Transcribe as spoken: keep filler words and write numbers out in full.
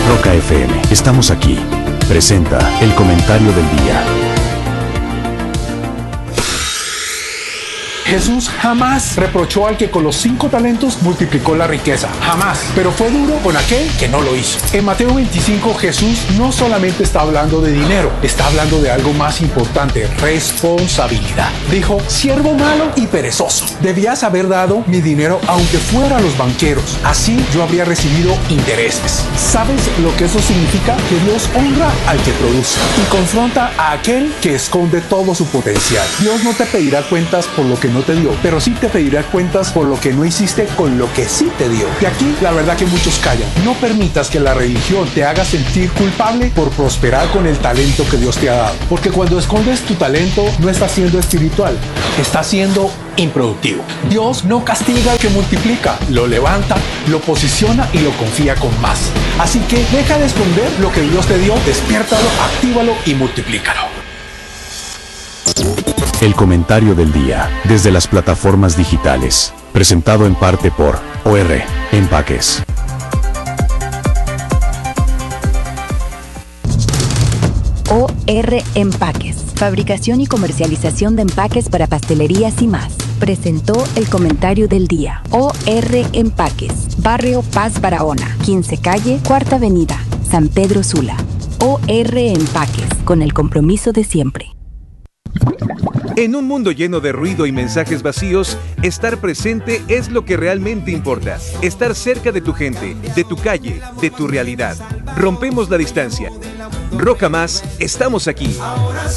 Roca F M, estamos aquí. Presenta el comentario del día. Jesús jamás reprochó al que con los cinco talentos multiplicó la riqueza, jamás, pero fue duro con aquel que no lo hizo. En Mateo veinticinco, Jesús no solamente está hablando de dinero, está hablando de algo más importante, responsabilidad. Dijo, siervo malo y perezoso, debías haber dado mi dinero aunque fuera a los banqueros, así yo habría recibido intereses. ¿Sabes lo que eso significa? Que Dios honra al que produce y confronta a aquel que esconde todo su potencial. Dios no te pedirá cuentas por lo que no te dio, pero sí te pedirá cuentas por lo que no hiciste con lo que sí te dio. Y aquí la verdad que muchos callan. No permitas que la religión te haga sentir culpable por prosperar con el talento que Dios te ha dado, porque cuando escondes tu talento no estás siendo espiritual, estás siendo improductivo. Dios no castiga al que multiplica, lo levanta, lo posiciona y lo confía con más. Así que deja de esconder lo que Dios te dio, despiértalo, actívalo y multiplícalo. El comentario del día, desde las plataformas digitales, presentado en parte por O R Empaques. O R Empaques, fabricación y comercialización de empaques para pastelerías y más. Presentó el comentario del día. O R Empaques, Barrio Paz Barahona, quince calle, Cuarta Avenida, San Pedro Sula. O R Empaques, con el compromiso de siempre. En un mundo lleno de ruido y mensajes vacíos, estar presente es lo que realmente importa. Estar cerca de tu gente, de tu calle, de tu realidad. Rompemos la distancia. Roca Más, estamos aquí.